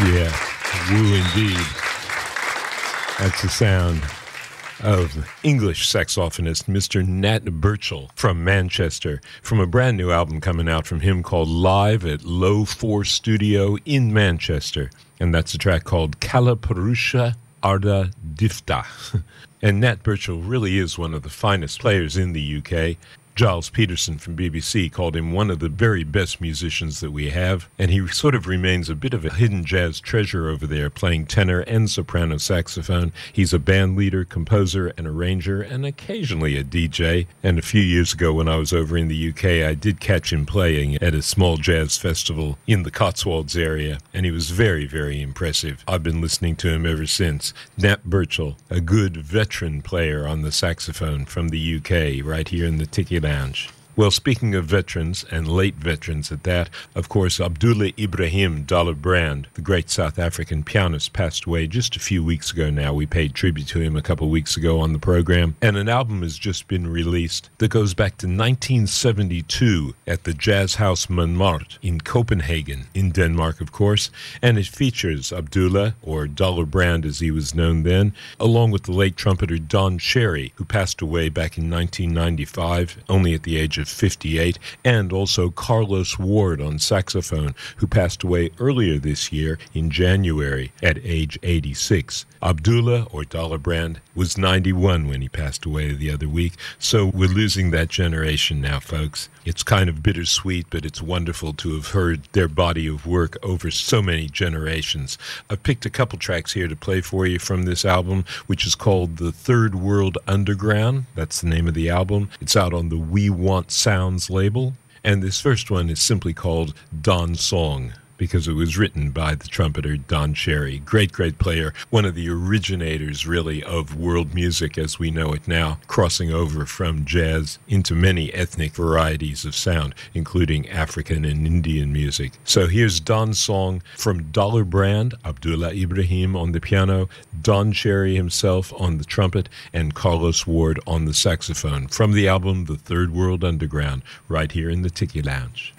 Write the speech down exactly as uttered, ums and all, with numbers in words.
Yeah, woo indeed. That's the sound of English saxophonist Mister Nat Birchall from Manchester, from a brand new album coming out from him called Live at Low four Studio in Manchester. And that's a track called Kalapurusha Arda Difta. And Nat Birchall really is one of the finest players in the U K. Giles Peterson from B B C called him one of the very best musicians that we have, and he sort of remains a bit of a hidden jazz treasure over there, playing tenor and soprano saxophone. He's a band leader, composer, and arranger, and occasionally a D J. And a few years ago when I was over in the U K, I did catch him playing at a small jazz festival in the Cotswolds area, and he was very, very impressive. I've been listening to him ever since. Nat Birchall, a good veteran player on the saxophone from the U K, right here in the Tiki Lounge. Well, speaking of veterans, and late veterans at that, of course, Abdullah Ibrahim Dollar Brand, the great South African pianist, passed away just a few weeks ago now. We paid tribute to him a couple of weeks ago on the program, and an album has just been released that goes back to nineteen seventy-two at the Jazz House Montmartre in Copenhagen, in Denmark, of course, and it features Abdullah, or Dollar Brand as he was known then, along with the late trumpeter Don Cherry, who passed away back in nineteen ninety-five, only at the age of fifty-eight, and also Carlos Ward on saxophone, who passed away earlier this year in January at age eighty-six. Abdullah, or Dollar Brand, was ninety-one when he passed away the other week, so we're losing that generation now, folks. It's kind of bittersweet, but it's wonderful to have heard their body of work over so many generations. I've picked a couple tracks here to play for you from this album, which is called The Third World Underground. That's the name of the album. It's out on the We Want Sounds label, and this first one is simply called Don Song, because it was written by the trumpeter Don Cherry. Great, great player. One of the originators, really, of world music as we know it now, crossing over from jazz into many ethnic varieties of sound, including African and Indian music. So here's Don Song from Dollar Brand, Abdullah Ibrahim on the piano, Don Cherry himself on the trumpet, and Carlos Ward on the saxophone, from the album The Third World Underground, right here in the Tiki Lounge.